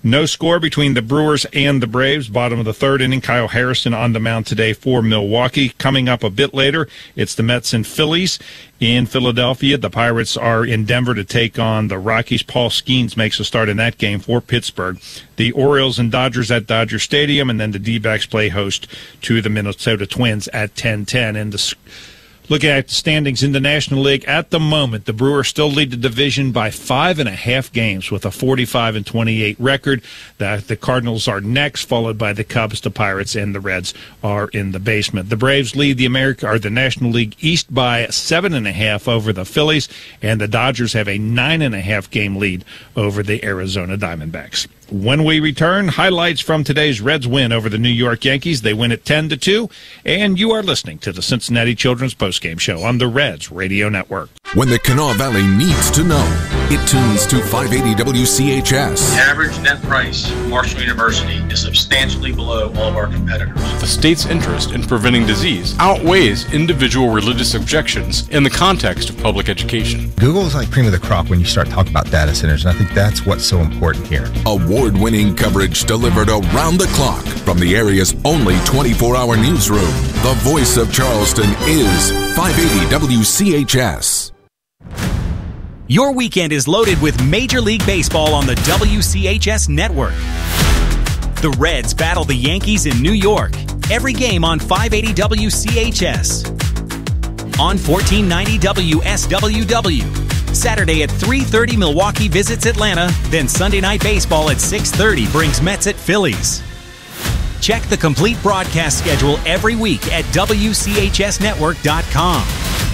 No score between the Brewers and the Braves. Bottom of the third inning, Kyle Harrison on the mound today for Milwaukee. Coming up a bit later, it's the Mets and Phillies in Philadelphia. The Pirates are in Denver to take on the Rockies. Paul Skeens makes a start in that game for Pittsburgh. The Orioles and Dodgers at Dodger Stadium, and then the D-backs play host to the Minnesota Twins at 10:10. And looking at the standings in the National League at the moment, the Brewers still lead the division by 5.5 games with a 45-28 record. The Cardinals are next, followed by the Cubs, the Pirates, and the Reds are in the basement. The Braves lead the National League East by 7.5 over the Phillies, and the Dodgers have a 9.5 game lead over the Arizona Diamondbacks. When we return, highlights from today's Reds win over the New York Yankees. They win at 10-2, and you are listening to the Cincinnati Children's Postgame Show on the Reds Radio Network. When the Kanawha Valley needs to know, it tunes to 580 WCHS. The average net price of Marshall University is substantially below all of our competitors. The state's interest in preventing disease outweighs individual religious objections in the context of public education. Google is like cream of the crop when you start talking about data centers, and I think that's what's so important here. Award-winning coverage delivered around the clock from the area's only 24-hour newsroom. The voice of Charleston is 580 WCHS. Your weekend is loaded with Major League Baseball on the WCHS network. The Reds battle the Yankees in New York. Every game on 580 WCHS. On 1490 WSWW. Saturday at 3:30, Milwaukee visits Atlanta. Then Sunday Night Baseball at 6:30 brings Mets at Phillies. Check the complete broadcast schedule every week at WCHSnetwork.com.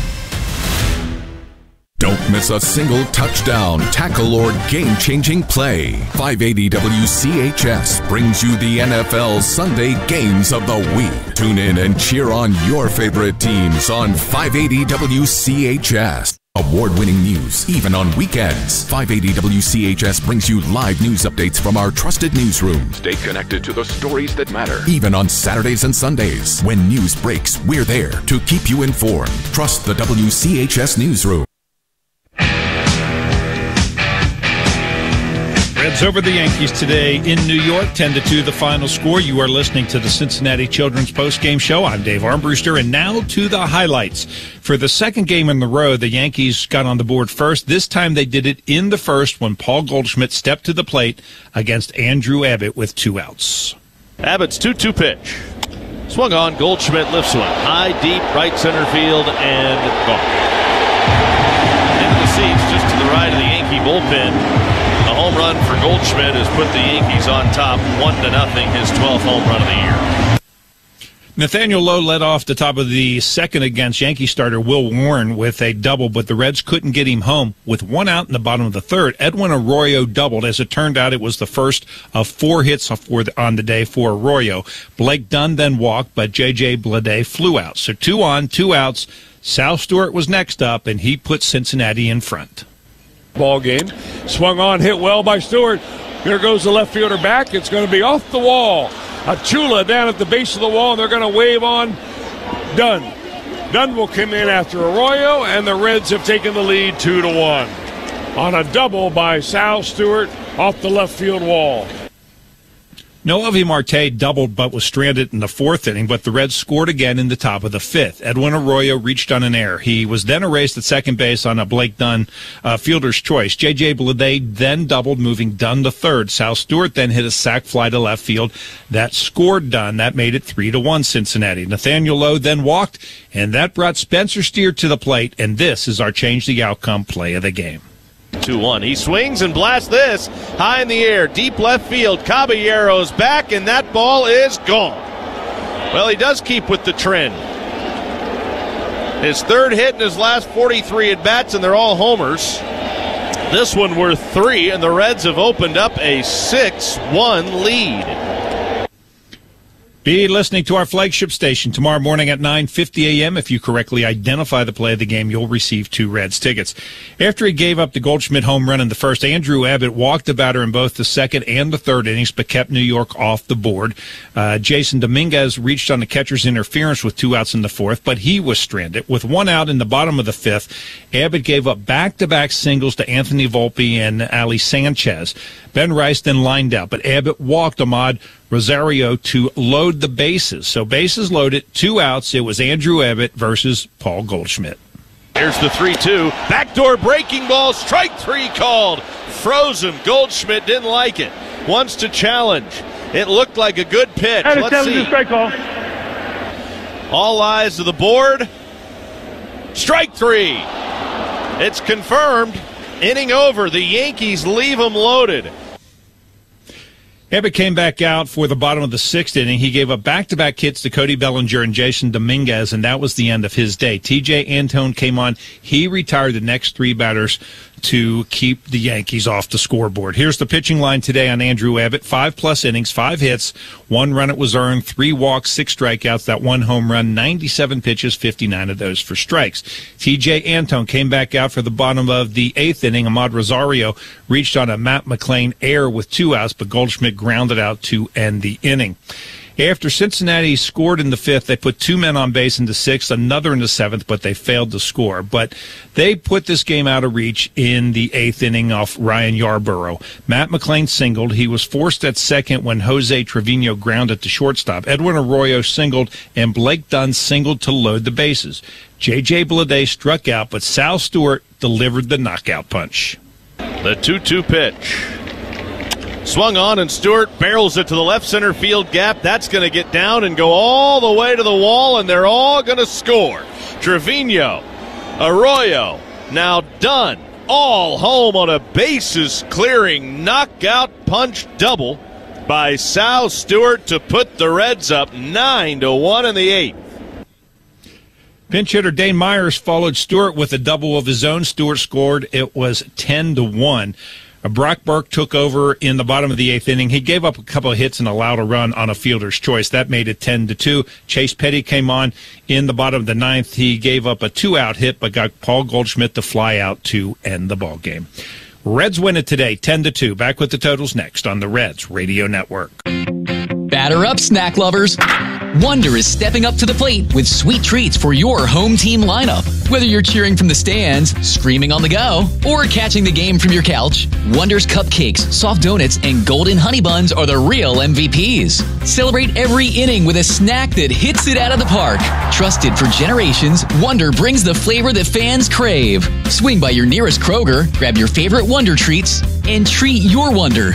Don't miss a single touchdown, tackle, or game-changing play. 580 WCHS brings you the NFL Sunday Games of the Week. Tune in and cheer on your favorite teams on 580 WCHS. Award-winning news, even on weekends. 580 WCHS brings you live news updates from our trusted newsroom. Stay connected to the stories that matter. Even on Saturdays and Sundays. When news breaks, we're there to keep you informed. Trust the WCHS newsroom. Reds over the Yankees today in New York, 10-2 the final score. You are listening to the Cincinnati Children's Postgame Show. I'm Dave Armbruster, and now to the highlights. For the second game in the row, the Yankees got on the board first. This time they did it in the first when Paul Goldschmidt stepped to the plate against Andrew Abbott with 2 outs. Abbott's 2-2 pitch. Swung on, Goldschmidt lifts one. High, deep, right center field, and gone. Into the seats, just to the right of the Yankee bullpen. A home run for Goldschmidt has put the Yankees on top 1-0, his 12th home run of the year. Nathaniel Lowe led off the top of the second against Yankee starter Will Warren with a double, but the Reds couldn't get him home. With 1 out in the bottom of the third, Edwin Arroyo doubled. As it turned out, it was the first of 4 hits on the day for Arroyo. Blake Dunn then walked, but J.J. Bleday flew out. So 2 on, 2 outs. Sal Stewart was next up, and he put Cincinnati in front. Ball game. Swung on, hit well by Stewart. Here goes the left fielder back. It's going to be off the wall. Achula down at the base of the wall, and they're going to wave on Dunn. Dunn will come in after Arroyo, and the Reds have taken the lead 2-1 on a double by Sal Stewart off the left field wall. Noelvi Marte doubled but was stranded in the 4th inning, but the Reds scored again in the top of the 5th. Edwin Arroyo reached on an error. He was then erased at second base on a Blake Dunn fielder's choice. J.J. Bleday then doubled, moving Dunn to third. Sal Stewart then hit a sac fly to left field. That scored Dunn. That made it 3-1 Cincinnati. Nathaniel Lowe then walked, and that brought Spencer Steer to the plate, and this is our change the outcome play of the game. 2-1. He swings and blasts this high in the air, deep left field. Caballero's back, and that ball is gone. Well, he does keep with the trend. His 3rd hit in his last 43 at-bats, and they're all homers. This one worth 3, and the Reds have opened up a 6-1 lead. Be listening to our flagship station tomorrow morning at 9:50 a.m. If you correctly identify the play of the game, you'll receive 2 Reds tickets. After he gave up the Goldschmidt home run in the first, Andrew Abbott walked the batter in both the second and the third innings, but kept New York off the board. Jason Dominguez reached on the catcher's interference with 2 outs in the fourth, but he was stranded. With 1 out in the bottom of the fifth, Abbott gave up back-to-back singles to Anthony Volpe and Ali Sanchez. Ben Rice then lined out, but Abbott walked Ahmad Rosario to load the bases. So bases loaded, 2 outs. It was Andrew Abbott versus Paul Goldschmidt. Here's the 3-2. Backdoor breaking ball. Strike 3 called. Frozen. Goldschmidt didn't like it. Wants to challenge. It looked like a good pitch. Let's see. Strike call. All eyes to the board. Strike 3. It's confirmed. Inning over. The Yankees leave them loaded. Abbott came back out for the bottom of the 6th inning. He gave up back-to-back hits to Cody Bellinger and Jason Dominguez, and that was the end of his day. T.J. Antone came on. He retired the next 3 batters to keep the Yankees off the scoreboard. Here's the pitching line today on Andrew Abbott. 5+ innings, 5 hits, 1 run it was earned, 3 walks, 6 strikeouts, that 1 home run, 97 pitches, 59 of those for strikes. T.J. Antone came back out for the bottom of the 8th inning. Ahmad Rosario reached on a Matt McLain error with 2 outs, but Goldschmidt grounded out to end the inning. After Cincinnati scored in the 5th, they put 2 men on base in the 6th, another in the 7th, but they failed to score. But they put this game out of reach in the 8th inning off Ryan Yarborough. Matt McLain singled. He was forced at second when Jose Trevino grounded to shortstop. Edwin Arroyo singled, and Blake Dunn singled to load the bases. J.J. Bleday struck out, but Sal Stewart delivered the knockout punch. The 2-2 pitch. Swung on, and Stewart barrels it to the left center field gap. That's going to get down and go all the way to the wall, and they're all going to score. Trevino, Arroyo, now Dunn, all home on a bases-clearing knockout punch double by Sal Stewart to put the Reds up 9-1 in the 8th. Pinch hitter Dane Myers followed Stewart with a double of his own. Stewart scored. It was 10-1. Brock Burke took over in the bottom of the 8th inning. He gave up a couple of hits and allowed a run on a fielder's choice. That made it 10-2. Chase Petty came on in the bottom of the 9th. He gave up a 2-out hit, but got Paul Goldschmidt to fly out to end the ball game. Reds win it today, 10-2. Back with the totals next on the Reds Radio Network. Batter up, snack lovers. Wonder is stepping up to the plate with sweet treats for your home team lineup. Whether you're cheering from the stands, screaming on the go, or catching the game from your couch, Wonder's cupcakes, soft donuts, and golden honey buns are the real MVPs. Celebrate every inning with a snack that hits it out of the park. Trusted for generations, Wonder brings the flavor that fans crave. Swing by your nearest Kroger, grab your favorite Wonder treats, and treat your Wonder.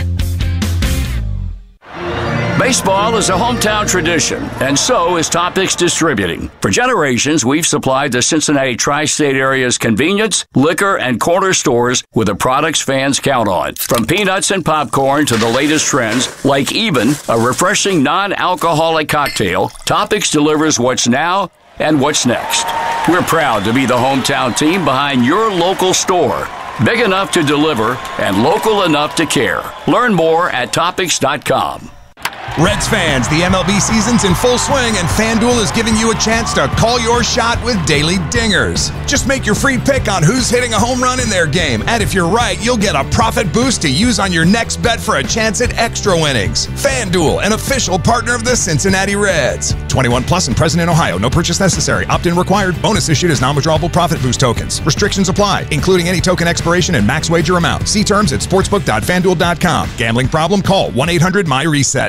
Baseball is a hometown tradition, and so is Topics Distributing. For generations, we've supplied the Cincinnati tri-state area's convenience, liquor, and corner stores with the products fans count on. From peanuts and popcorn to the latest trends, like Even, a refreshing non-alcoholic cocktail, Topics delivers what's now and what's next. We're proud to be the hometown team behind your local store. Big enough to deliver and local enough to care. Learn more at Topics.com. Reds fans, the MLB season's in full swing, and FanDuel is giving you a chance to call your shot with daily dingers. Just make your free pick on who's hitting a home run in their game, and if you're right, you'll get a profit boost to use on your next bet for a chance at extra winnings. FanDuel, an official partner of the Cincinnati Reds. 21 plus and present in Ohio. No purchase necessary. Opt-in required. Bonus issued as non-withdrawable profit boost tokens. Restrictions apply, including any token expiration and max wager amount. See terms at sportsbook.fanduel.com. Gambling problem? Call 1-800-MY-RESET.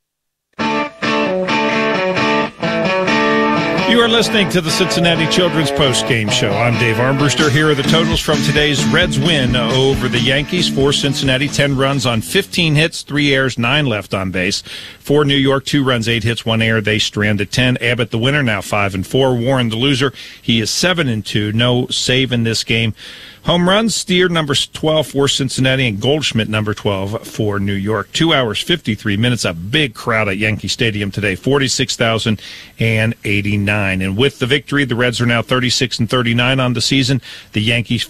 You are listening to the Cincinnati Children's Post-Game Show. I'm Dave Armbruster. Here are the totals from today's Reds win over the Yankees. For Cincinnati, 10 runs on 15 hits, 3 errors, 9 left on base. For New York, 2 runs, 8 hits, 1 error. They stranded 10. Abbott, the winner, now 5-4. Warren, the loser, he is 7-2. No save in this game. Home runs, Steer, number 12 for Cincinnati, and Goldschmidt, number 12 for New York. 2 hours, 53 minutes. A big crowd at Yankee Stadium today, 46,089. 29. And with the victory, the Reds are now 36-39 on the season. The Yankees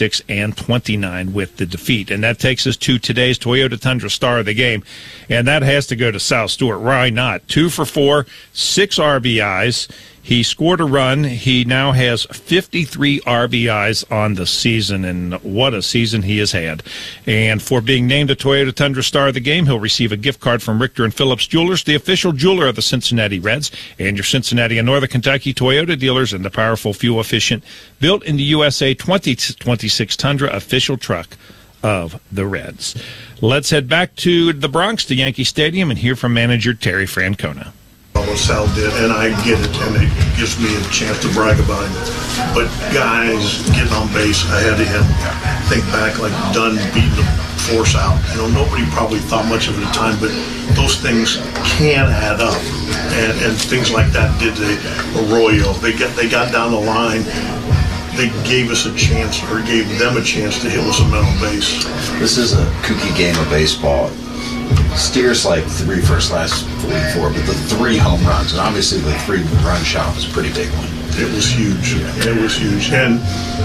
46-29 with the defeat. And that takes us to today's Toyota Tundra star of the game. And that has to go to Sal Stewart. Why not? 2 for 4, 6 RBIs. He scored a run. He now has 53 RBIs on the season, and what a season he has had. And for being named a Toyota Tundra star of the game, he'll receive a gift card from Richter & Phillips Jewelers, the official jeweler of the Cincinnati Reds, and your Cincinnati and Northern Kentucky Toyota dealers, and the powerful, fuel-efficient, built in the USA 2026 Tundra official truck of the Reds. Let's head back to the Bronx, to Yankee Stadium, and hear from manager Terry Francona. What Sal did, and I get it, and it gives me a chance to brag about him. But guys getting on base ahead of him, think back like Dunn beating the force out. Nobody probably thought much of it at the time, but those things can add up, and things like that did to Arroyo. They got down the line. They gave us a chance, or gave them a chance to hit with some men on base. This is a kooky game of baseball. Steers like 3 first, last 44, but the 3 home runs, and obviously the 3-run shot was a pretty big one. It was huge. It was huge. And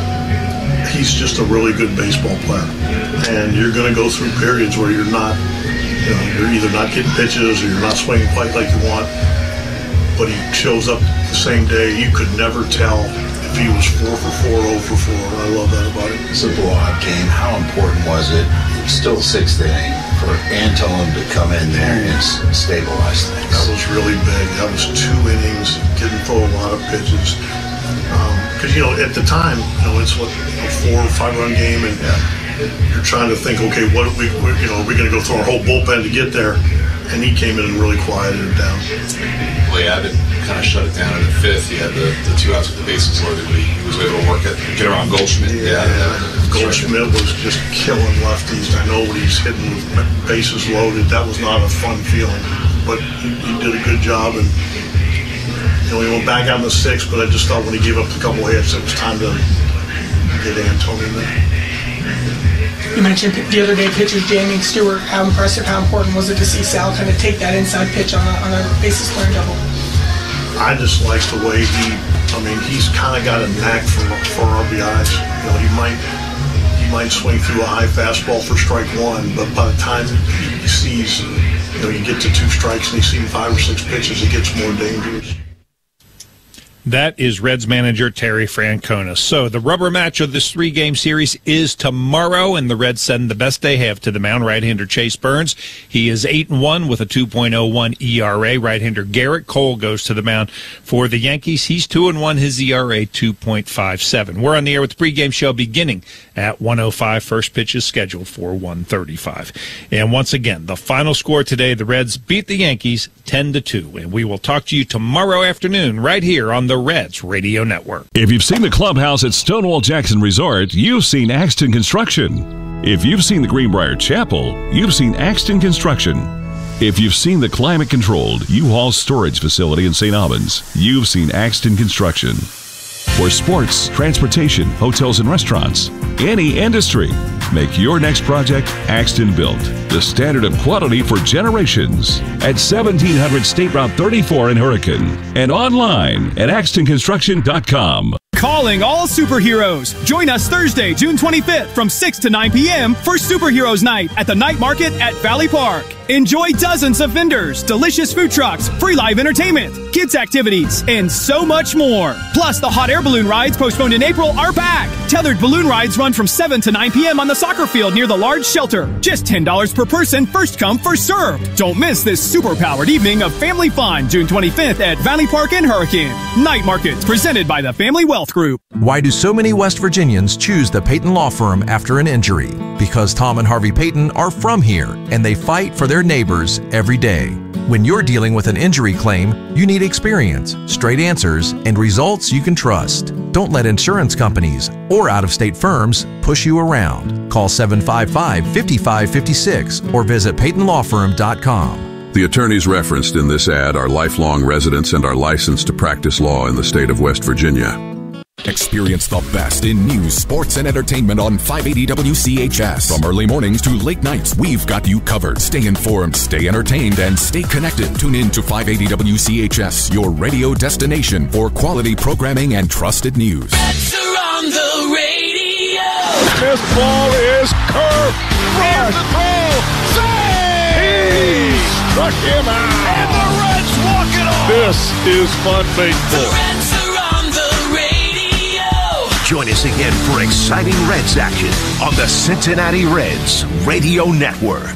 he's just a really good baseball player. And you're going to go through periods where you're not, you're either not getting pitches or you're not swinging quite like you want. But he shows up the same day. You could never tell if he was 4 for 4, 0 for 4. I love that about him. It's a blowout game. How important was it? It's still the 6th inning for Antone to come in there and stabilize things. That was really big. That was 2 innings. Didn't throw a lot of pitches. Because at the time, it's what, a 4 or 5 run game, and you're trying to think, okay, what are we going to go through our whole bullpen to get there? And he came in and really quieted it down. Well, yeah, Abbott kind of shut it down in the 5th. He had the 2 outs with the bases loaded, but he was able to get around Goldschmidt. Yeah. Goldschmidt was just killing lefties. I know when he's hitting with bases loaded, that was not a fun feeling. But he did a good job, and he went back out in the 6th, but I just thought when he gave up a couple of hits, it was time to get Antone in there. You mentioned the other day pitchers jamming Stewart. How impressive, how important was it to see Sal kind of take that inside pitch on a bases clearing double? I just like the way he's kind of got a knack for RBIs. He might swing through a high fastball for strike 1, but by the time he sees, you get to 2 strikes and he's seen 5 or 6 pitches, it gets more dangerous. That is Reds manager Terry Francona. So the rubber match of this 3-game series is tomorrow, and the Reds send the best they have to the mound. Right-hander Chase Burns. He is 8-1 with a 2.01 ERA. Right-hander Garrett Cole goes to the mound for the Yankees. He's 2-1. His ERA 2.57. We're on the air with the pregame show beginning at 1:05. First pitch is scheduled for 1:35. And once again, the final score today: the Reds beat the Yankees 10-2. And we will talk to you tomorrow afternoon right here on the Reds Radio Network. If you've seen the clubhouse at Stonewall Jackson Resort, you've seen Axton Construction. If you've seen the Greenbrier Chapel, you've seen Axton Construction. If you've seen the climate-controlled U-Haul storage facility in St. Albans, you've seen Axton Construction. For sports, transportation, hotels, and restaurants, any industry, make your next project Axton Built, the standard of quality for generations. At 1700 State Route 34 in Hurricane and online at axtonconstruction.com. Calling all superheroes. Join us Thursday, June 25th from 6 to 9 p.m. for Superheroes Night at the Night Market at Valley Park. Enjoy dozens of vendors, delicious food trucks, free live entertainment, kids activities, and so much more. Plus, the hot air balloon rides postponed in April are back. Tethered balloon rides run from 7 to 9 p.m. on the soccer field near the large shelter. Just $10 per person, first come, first served. Don't miss this super-powered evening of family fun, June 25th at Valley Park in Hurricane. Night Markets, presented by the Family Wealth Group. Why do so many West Virginians choose the Peyton Law Firm after an injury? Because Tom and Harvey Peyton are from here, and they fight for their neighbors every day. When you're dealing with an injury claim, you need experience, straight answers, and results you can trust. Don't let insurance companies or out-of-state firms push you around. Call 755-5556 or visit PeytonLawFirm.com. The attorneys referenced in this ad are lifelong residents and are licensed to practice law in the state of West Virginia. Experience the best in news, sports, and entertainment on 580 WCHS. From early mornings to late nights, we've got you covered. Stay informed, stay entertained, and stay connected. Tune in to 580 WCHS, your radio destination for quality programming and trusted news. Mets are on the radio. This ball is curved. Here's the throw. He struck him out. And the Reds walk it off. This is fun baseball. The Reds are on the radio. Join us again for exciting Reds action on the Cincinnati Reds Radio Network.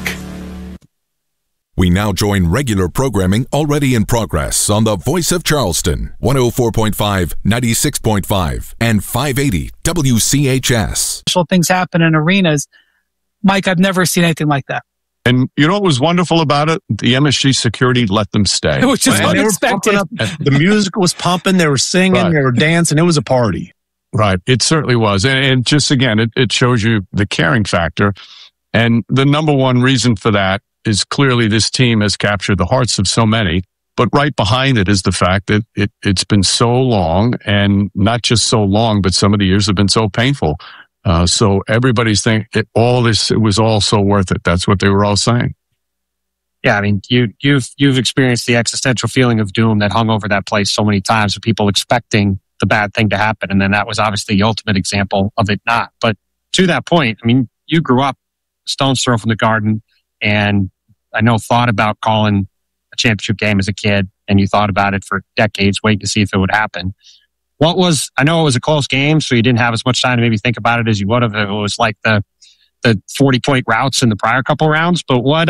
We now join regular programming already in progress on the Voice of Charleston, 104.5, 96.5, and 580 WCHS. Special things happen in arenas. Mike, I've never seen anything like that. And you know what was wonderful about it? The MSG security let them stay. Which is unexpected. The music was pumping. They were singing. Right. They were dancing. It was a party. Right. It certainly was. And just, again, it shows you the caring factor. And the number one reason for that is clearly this team has captured the hearts of so many. But right behind it is the fact that it's been so long, and not just so long, but some of the years have been so painful. So everybody's thinking it was all so worth it. That's what they were all saying. Yeah, I mean, you've experienced the existential feeling of doom that hung over that place so many times, with people expecting the bad thing to happen, and then that was obviously the ultimate example of it not. But to that point, I mean, you grew up a stone's throw from the Garden, and I know thought about calling a championship game as a kid, and you thought about it for decades, waiting to see if it would happen. I know it was a close game, so you didn't have as much time to maybe think about it as you would have if it was like the 40-point routes in the prior couple rounds. But what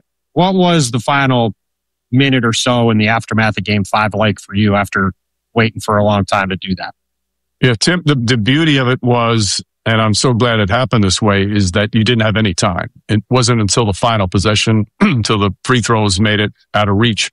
was the final minute or so in the aftermath of Game 5 like for you after waiting for a long time to do that? Yeah, Tim, the beauty of it was, and I'm so glad it happened this way, is that you didn't have any time. It wasn't until the final possession, until the free throws made it out of reach.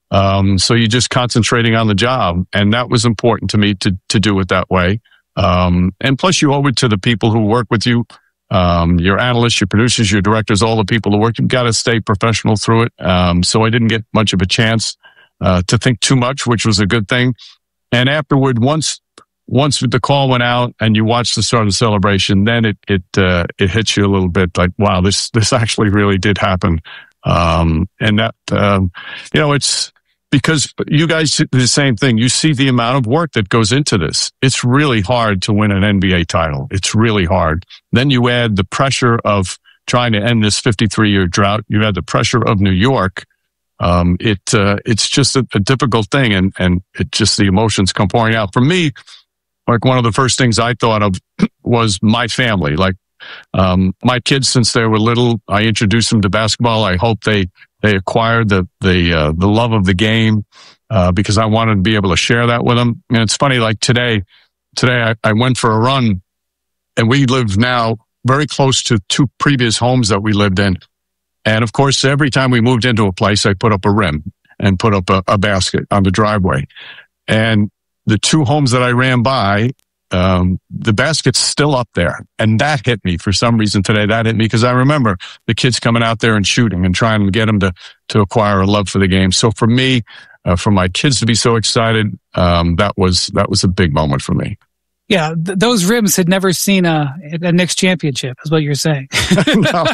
So you're just concentrating on the job. And that was important to me to do it that way. And plus you owe it to the people who work with you, your analysts, your producers, your directors, all the people who work. You've got to stay professional through it. So I didn't get much of a chance to think too much, which was a good thing. And afterward, once the call went out and you watched the start of the celebration, then it hits you a little bit like, wow, this actually really did happen. And that, it's because you guys do the same thing. You see the amount of work that goes into this. It's really hard to win an NBA title. It's really hard. Then you add the pressure of trying to end this 53-year drought. You add the pressure of New York. It's just a difficult thing, and it just, the emotions come pouring out. For me, like, one of the first things I thought of was my family. Like, my kids, since they were little, I introduced them to basketball. I hope they acquired the love of the game, because I wanted to be able to share that with them. And it's funny, like today I went for a run, and we live now very close to two previous homes that we lived in. And of course, every time we moved into a place, I put up a rim and put up a basket on the driveway. And the two homes that I ran by, the basket's still up there. And that hit me for some reason today. That hit me because I remember the kids coming out there and shooting and trying to get them to acquire a love for the game. So for me, for my kids to be so excited, that was a big moment for me. Yeah, those rims had never seen a Knicks championship, is what you're saying. No.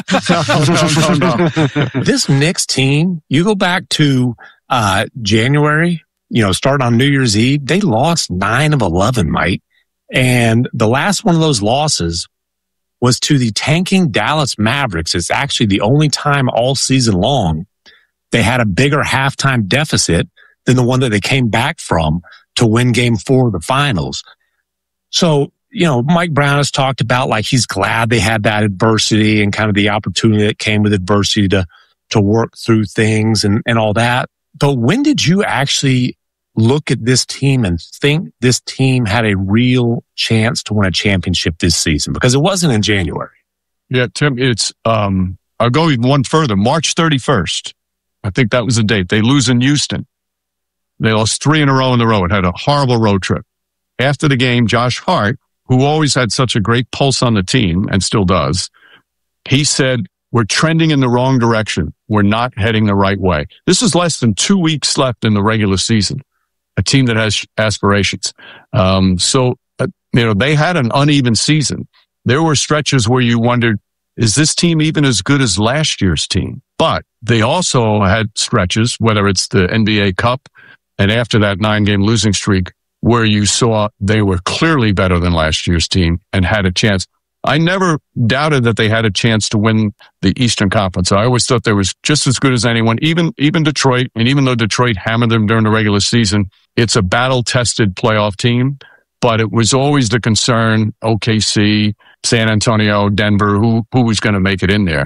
This Knicks team, you go back to January, start on New Year's Eve, they lost 9 of 11, Mike. And the last one of those losses was to the tanking Dallas Mavericks. It's actually the only time all season long they had a bigger halftime deficit than the one that they came back from to win Game 4 of the finals. So, Mike Brown has talked about, like, he's glad they had that adversity and kind of the opportunity that came with adversity to work through things and all that. But when did you actually look at this team and think this team had a real chance to win a championship this season? Because it wasn't in January. Yeah, Tim, it's, I'll go even one further. March 31st. I think that was the date. They lose in Houston. They lost 3 in a row in the road, had a horrible road trip. After the game, Josh Hart, who always had such a great pulse on the team and still does, he said, we're trending in the wrong direction. We're not heading the right way. This is less than 2 weeks left in the regular season. A team that has aspirations. So they had an uneven season. There were stretches where you wondered, is this team even as good as last year's team? But they also had stretches, whether it's the NBA Cup and after that 9-game losing streak, where you saw they were clearly better than last year's team and had a chance. I never doubted that they had a chance to win the Eastern Conference. I always thought they was just as good as anyone, even Detroit. And even though Detroit hammered them during the regular season, it's a battle-tested playoff team. But it was always the concern, OKC, San Antonio, Denver, who was going to make it in there.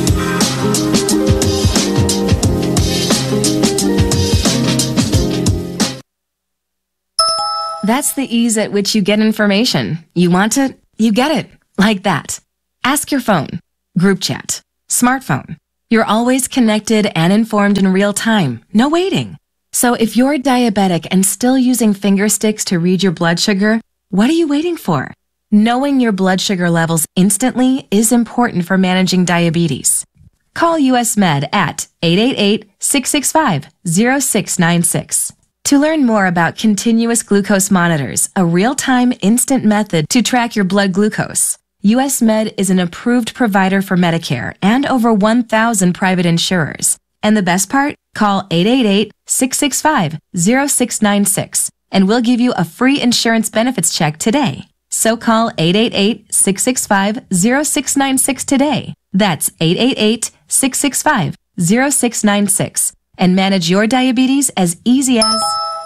That's the ease at which you get information. You want it, you get it. Like that. Ask your phone, group chat, smartphone. You're always connected and informed in real time. No waiting. So if you're diabetic and still using finger sticks to read your blood sugar, what are you waiting for? Knowing your blood sugar levels instantly is important for managing diabetes. Call US Med at 888-665-0696. To learn more about continuous glucose monitors, a real-time instant method to track your blood glucose, US Med is an approved provider for Medicare and over 1,000 private insurers. And the best part? Call 888-665-0696 and we'll give you a free insurance benefits check today. So call 888-665-0696 today. That's 888-665-0696 and manage your diabetes as easy as...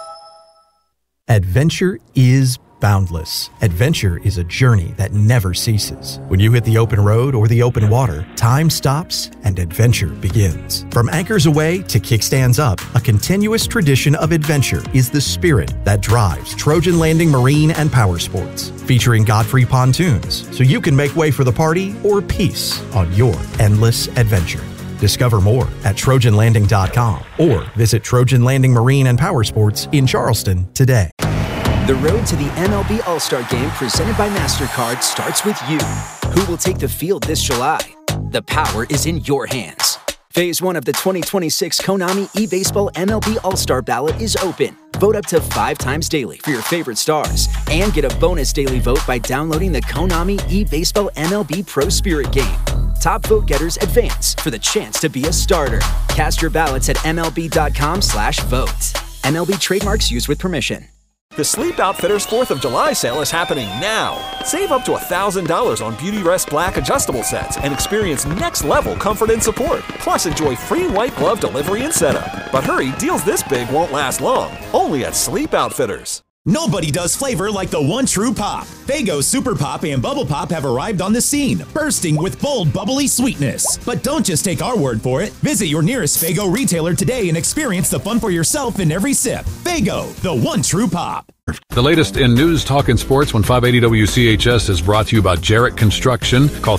Adventure is boundless. Adventure is a journey that never ceases. When you hit the open road or the open water, time stops and adventure begins. From anchors away to kickstands up, a continuous tradition of adventure is the spirit that drives Trojan Landing Marine and Power Sports. Featuring Godfrey pontoons, so you can make way for the party or peace on your endless adventure. Discover more at TrojanLanding.com or visit Trojan Landing Marine and Power Sports in Charleston today. The road to the MLB All-Star Game presented by MasterCard starts with you. Who will take the field this July? The power is in your hands. Phase 1 of the 2026 Konami eBaseball MLB All-Star Ballot is open. Vote up to 5 times daily for your favorite stars and get a bonus daily vote by downloading the Konami eBaseball MLB Pro Spirit game. Top vote getters advance for the chance to be a starter. Cast your ballots at MLB.com/vote. MLB trademarks used with permission. The Sleep Outfitters 4th of July sale is happening now. Save up to $1,000 on Beautyrest Black adjustable sets and experience next-level comfort and support. Plus, enjoy free white glove delivery and setup. But hurry, deals this big won't last long. Only at Sleep Outfitters. Nobody does flavor like the one true pop. Faygo Super Pop and Bubble Pop have arrived on the scene, bursting with bold, bubbly sweetness. But don't just take our word for it. Visit your nearest Faygo retailer today and experience the fun for yourself in every sip. Faygo, the one true pop. The latest in news, talk, and sports when 580 WCHS is brought to you by Jarrett Construction. Call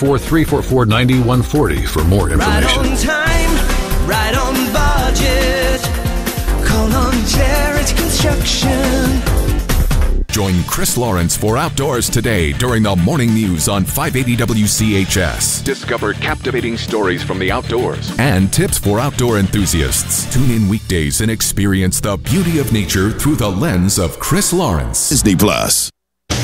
304-344-9140 for more information. Right on time, right on budget. Call on Jarrett Construction. Join Chris Lawrence for Outdoors Today during the morning news on 580 WCHS. Discover captivating stories from the outdoors and tips for outdoor enthusiasts. Tune in weekdays and experience the beauty of nature through the lens of Chris Lawrence. Disney Plus.